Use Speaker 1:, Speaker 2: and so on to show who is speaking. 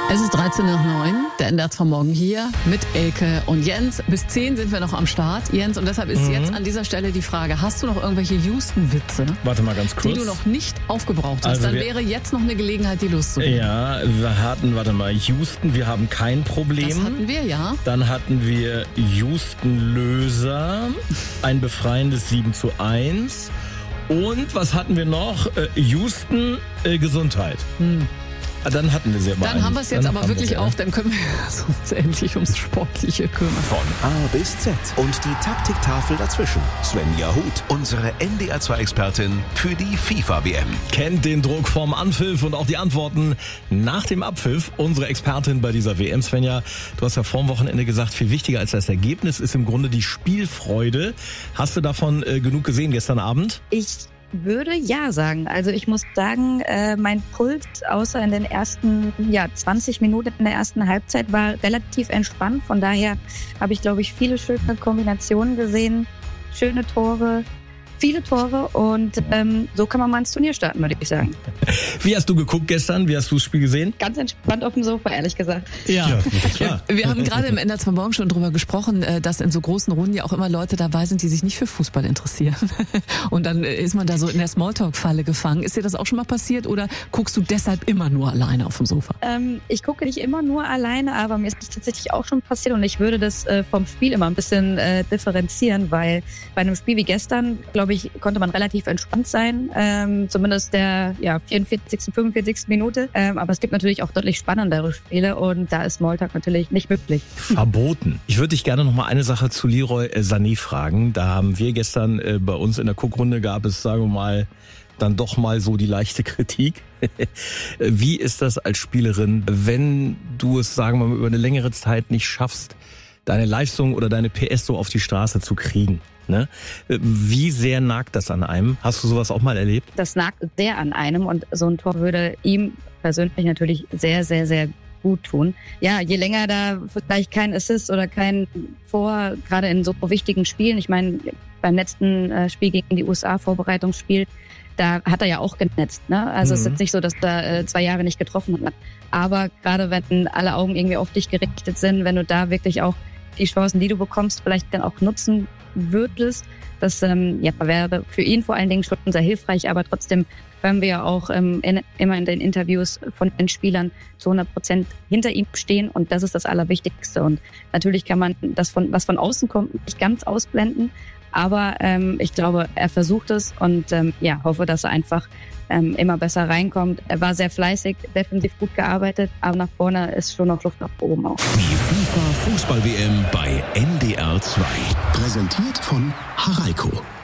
Speaker 1: Es ist 13:09, der NDR von morgen hier mit Elke und Jens. Bis 10 sind wir noch am Start, Jens. Und deshalb ist jetzt an dieser Stelle die Frage, hast du noch irgendwelche Houston-Witze?
Speaker 2: Warte mal ganz kurz.
Speaker 1: Die du noch nicht aufgebraucht hast.
Speaker 2: Also
Speaker 1: dann wäre jetzt noch eine Gelegenheit, die loszuwerden.
Speaker 2: Ja, wir hatten, Houston, wir haben kein Problem.
Speaker 1: Das hatten wir, ja.
Speaker 2: Dann hatten wir Houston-Löser, ein befreiendes 7:1. Und was hatten wir noch? Houston, Gesundheit. Dann hatten wir sie aber.
Speaker 1: Dann haben wir es jetzt aber wirklich auch, dann können wir uns endlich ums Sportliche kümmern.
Speaker 3: Von A bis Z und die Taktiktafel dazwischen. Svenja Huth, unsere NDR2-Expertin für die FIFA-WM.
Speaker 2: Kennt den Druck vorm Anpfiff und auch die Antworten nach dem Abpfiff. Unsere Expertin bei dieser WM, Svenja, du hast ja vorm Wochenende gesagt, viel wichtiger als das Ergebnis ist im Grunde die Spielfreude. Hast du davon genug gesehen gestern Abend?
Speaker 4: Ich würde ja sagen. Also ich muss sagen, mein Puls, außer in den ersten 20 Minuten in der ersten Halbzeit, war relativ entspannt. Von daher habe ich, glaube ich, viele schöne Kombinationen gesehen, schöne Tore, viele Tore und so kann man mal ins Turnier starten, würde ich sagen.
Speaker 2: Wie hast du geguckt gestern? Wie hast du das Spiel gesehen?
Speaker 4: Ganz entspannt auf dem Sofa, ehrlich gesagt.
Speaker 1: Ja,
Speaker 2: klar.
Speaker 1: Wir haben gerade im NDR von morgen schon drüber gesprochen, dass in so großen Runden ja auch immer Leute dabei sind, die sich nicht für Fußball interessieren. Und dann ist man da so in der Smalltalk-Falle gefangen. Ist dir das auch schon mal passiert oder guckst du deshalb immer nur alleine auf dem Sofa?
Speaker 4: Ich gucke nicht immer nur alleine, aber mir ist das tatsächlich auch schon passiert und ich würde das vom Spiel immer ein bisschen differenzieren, weil bei einem Spiel wie gestern, glaube ich, konnte man relativ entspannt sein, zumindest der 44., 45. Minute. Aber es gibt natürlich auch deutlich spannendere Spiele und da ist Smalltalk natürlich nicht möglich.
Speaker 2: Verboten. Ich würde dich gerne noch mal eine Sache zu Leroy Sané fragen. Da haben wir gestern bei uns in der Guckrunde gab es, sagen wir mal, dann doch mal so die leichte Kritik. Wie ist das als Spielerin, wenn du es, sagen wir mal, über eine längere Zeit nicht schaffst, deine Leistung oder deine PS so auf die Straße zu kriegen? Ne? Wie sehr nagt das an einem? Hast du sowas auch mal erlebt?
Speaker 4: Das nagt sehr an einem und so ein Tor würde ihm persönlich natürlich sehr, sehr, sehr gut tun. Ja, je länger da vielleicht kein Assist oder kein Tor, gerade in so wichtigen Spielen. Ich meine, beim letzten Spiel gegen die USA, Vorbereitungsspiel, da hat er ja auch genetzt. Ne? Also es ist jetzt nicht so, dass er 2 Jahre nicht getroffen hat. Aber gerade wenn alle Augen irgendwie auf dich gerichtet sind, wenn du da wirklich auch die Chancen, die du bekommst, vielleicht dann auch nutzen würdest. Das wäre für ihn vor allen Dingen schon sehr hilfreich, aber trotzdem hören wir ja auch immer in den Interviews von den Spielern zu 100% hinter ihm stehen und das ist das Allerwichtigste. Und natürlich kann man das was von außen kommt, nicht ganz ausblenden, aber ich glaube, er versucht es und hoffe, dass er einfach immer besser reinkommt. Er war sehr fleißig, defensiv gut gearbeitet, aber nach vorne ist schon noch Luft nach oben auch.
Speaker 3: Die FIFA Fußball-WM bei NDR 2. Präsentiert von Haraiko.